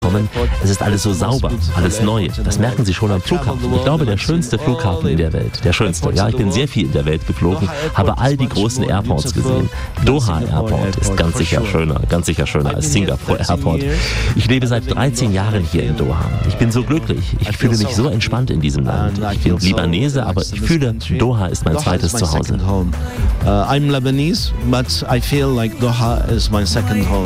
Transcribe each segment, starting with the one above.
kommen. Es ist alles so sauber, alles neu. Das merken Sie schon am Flughafen. Ich glaube, der schönste Flughafen in der Welt. Der schönste. Ja, ich bin sehr viel in der Welt geflogen, habe all die großen Airports gesehen. Doha Airport ist ganz sicher schöner als Singapore Airport. Ich lebe seit 13 Jahren hier in Doha. Ich bin so glücklich. Ich fühle mich so entspannt in diesem Land. Ich bin Libanese, aber ich fühle, Doha ist mein zweites Zuhause. I'm Lebanese, but I feel like Doha is my second home.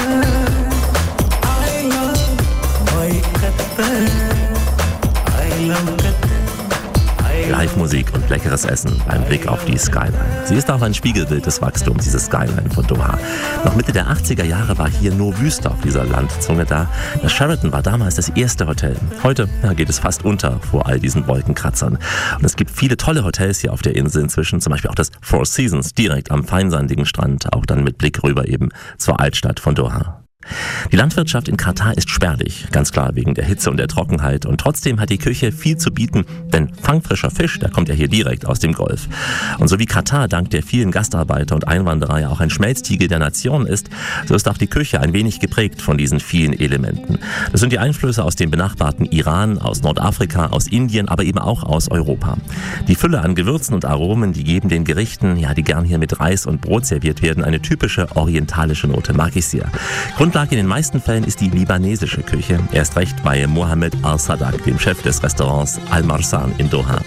Live-Musik und leckeres Essen beim Blick auf die Skyline. Sie ist auch ein Spiegelbild des Wachstums, diese Skyline von Doha. Noch Mitte der 80er Jahre war hier nur Wüste auf dieser Landzunge da. Das Sheraton war damals das erste Hotel. Heute geht es fast unter vor all diesen Wolkenkratzern. Und es gibt viele tolle Hotels hier auf der Insel inzwischen, zum Beispiel auch das Four Seasons direkt am feinsandigen Strand, auch dann mit Blick rüber eben zur Altstadt von Doha. Die Landwirtschaft in Katar ist spärlich, ganz klar wegen der Hitze und der Trockenheit. Und trotzdem hat die Küche viel zu bieten, denn fangfrischer Fisch, der kommt ja hier direkt aus dem Golf. Und so wie Katar dank der vielen Gastarbeiter und Einwanderer ja auch ein Schmelztiegel der Nation ist, so ist auch die Küche ein wenig geprägt von diesen vielen Elementen. Das sind die Einflüsse aus dem benachbarten Iran, aus Nordafrika, aus Indien, aber eben auch aus Europa. Die Fülle an Gewürzen und Aromen, die geben den Gerichten, ja, die gern hier mit Reis und Brot serviert werden, eine typische orientalische Note, mag ich sehr. Grundlage in den meisten Fällen ist die libanesische Küche, erst recht bei Mohammed Al-Sadak, dem Chef des Restaurants Al-Marsan in Doha.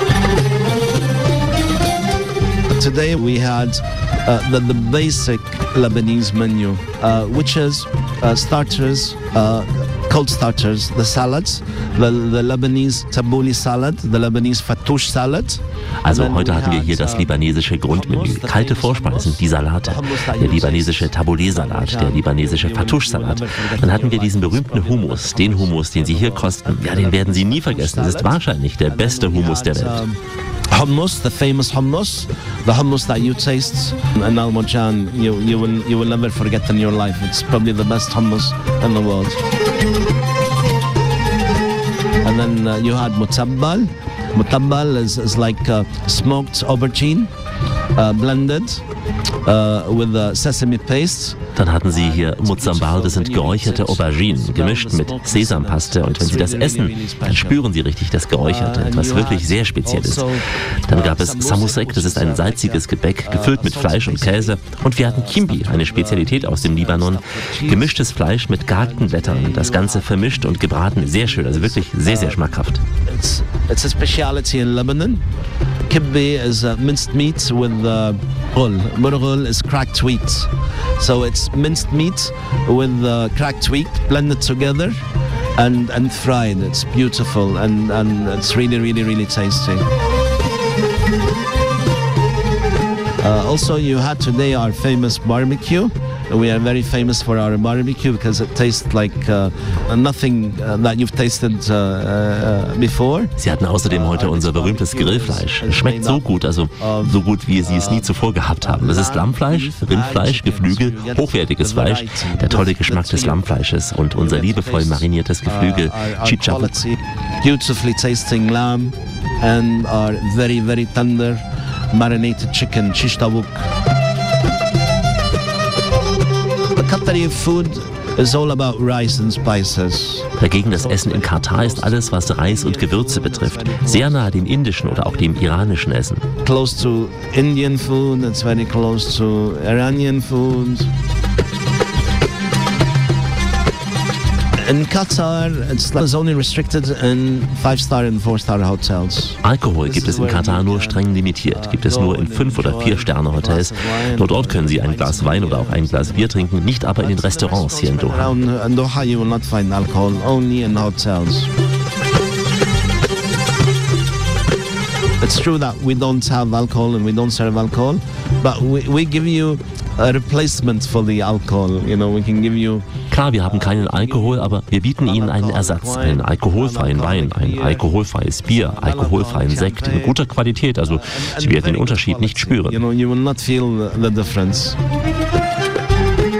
Today we had the basic Lebanese menu, which is starters, cold starters, the salads, the Lebanese tabbouleh salad, the Lebanese fattoush salad. Also heute hatten wir hier das libanesische Grundmenü. Kalte Vorspeisen, die Salate, der libanesische Tabbouleh-Salat, der libanesische Fattoush-Salat. Dann hatten wir diesen berühmten Hummus, den Sie hier kosten. Ja, den werden Sie nie vergessen. Es ist wahrscheinlich der beste Hummus der Welt. Hummus, the famous hummus, the hummus that you taste in Al Marjan, you will never forget in your life. It's probably the best hummus in the world. And then you had mutabbal. Mutabbal is like smoked aubergine, blended with sesame paste. Dann hatten Sie hier Muzambal, das sind geräucherte Auberginen, gemischt mit Sesampaste. Und wenn Sie das essen, dann spüren Sie richtig das Geräucherte, etwas wirklich sehr Spezielles. Dann gab es Samousek, das ist ein salziges Gebäck, gefüllt mit Fleisch und Käse. Und wir hatten Kimbi, eine Spezialität aus dem Libanon, gemischtes Fleisch mit gehackten Blättern. Das Ganze vermischt und gebraten, sehr schön, also wirklich sehr, sehr schmackhaft. It's a speciality in Lebanon. Kibbi is minced meat with ghul. Burghul is cracked wheat. So it's minced meat with cracked wheat blended together and fried. It's beautiful and it's really, really, really tasty. Also, you had today our famous barbecue. We are very famous for our barbecue because it tastes like nothing that you've tasted before. Sie hatten außerdem heute unser berühmtes Grillfleisch. Es schmeckt so gut, also so gut, wie Sie es nie zuvor gehabt haben. Das ist Lammfleisch, Rindfleisch, Geflügel, hochwertiges Fleisch, der tolle Geschmack des Lammfleisches und unser liebevoll mariniertes Geflügel, Chichabu. Beautifully tasting lamb and our very, very tender marinated chicken, shish tabouk. Qatari food is all about rice and spices. Dagegen das Essen in Katar ist alles, was Reis und Gewürze betrifft, sehr nahe dem indischen oder auch dem iranischen Essen. Close to Indian food, it's very close to Iranian food. In Qatar, it's only restricted in 5-star and 4-star hotels. Alkohol gibt es in Katar nur streng limitiert. Gibt es nur in 5- oder 4-Sterne-Hotels. Nur dort können Sie ein Glas Wein oder auch ein Glas Bier trinken, nicht aber in den Restaurants hier in Doha. In Doha you will not find alcohol, only in hotels. It's true that we don't have alcohol and we don't serve alcohol, but we give you a replacement for the alcohol. You know, we can give you. Klar, wir haben keinen Alkohol, aber wir bieten Ihnen einen Ersatz, einen alkoholfreien Wein, ein alkoholfreies Bier, alkoholfreien Sekt in guter Qualität. Also Sie werden den Unterschied nicht spüren. You know, you will not feel the difference.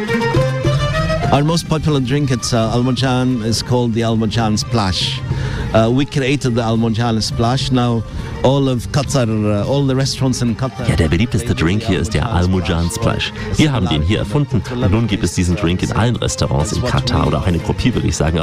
Our most popular drink at Al Marjan is called the Al Marjan Splash. We created the Al Murjan Splash. Now all of Qatar, all the restaurants in Qatar. Ja, der beliebteste Drink hier ist der Al Murjan Splash. Wir haben den hier erfunden und nun gibt es diesen Drink in allen Restaurants in Katar oder auch eine Kopie, würde ich sagen.